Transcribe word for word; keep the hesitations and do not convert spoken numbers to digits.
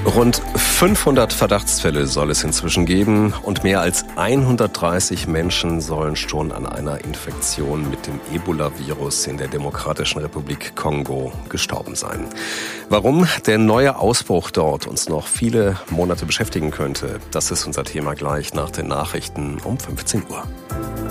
Rund fünfhundert Verdachtsfälle soll es inzwischen geben und mehr als hundertdreißig Menschen sollen schon an einer Infektion mit dem Ebola-Virus in der Demokratischen Republik Kongo gestorben sein. Warum der neue Ausbruch dort uns noch viele Monate beschäftigen könnte, das ist unser Thema gleich nach den Nachrichten um fünfzehn Uhr.